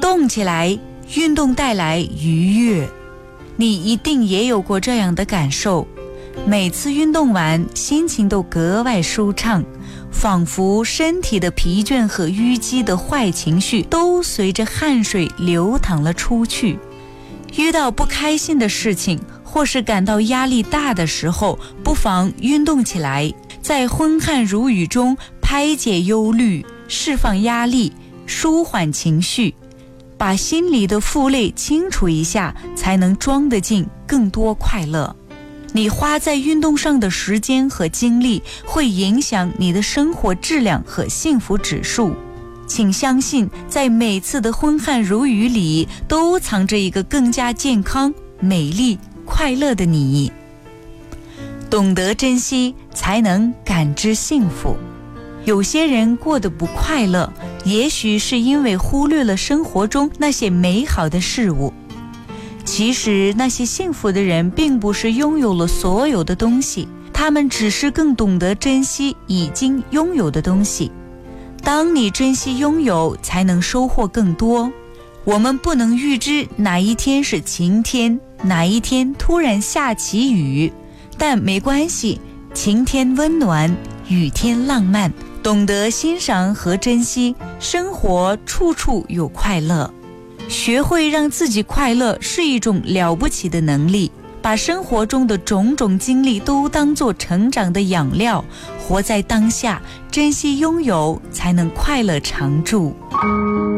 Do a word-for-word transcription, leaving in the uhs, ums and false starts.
动起来，运动带来愉悦。你一定也有过这样的感受，每次运动完，心情都格外舒畅，仿佛身体的疲倦和淤积的坏情绪都随着汗水流淌了出去。遇到不开心的事情，或是感到压力大的时候，不妨运动起来，在昏汗如雨中排解忧虑，释放压力，舒缓情绪，把心里的负累清除一下，才能装得进更多快乐。你花在运动上的时间和精力会影响你的生活质量和幸福指数。请相信，在每次的昏汗如雨里，都藏着一个更加健康、美丽、快乐的你。懂得珍惜，才能感知幸福。有些人过得不快乐，也许是因为忽略了生活中那些美好的事物。其实那些幸福的人并不是拥有了所有的东西，他们只是更懂得珍惜已经拥有的东西。当你珍惜拥有，才能收获更多。我们不能预知哪一天是晴天，哪一天突然下起雨，但没关系，晴天温暖，雨天浪漫。懂得欣赏和珍惜，生活处处有快乐。学会让自己快乐是一种了不起的能力，把生活中的种种经历都当作成长的养料，活在当下，珍惜拥有，才能快乐常驻。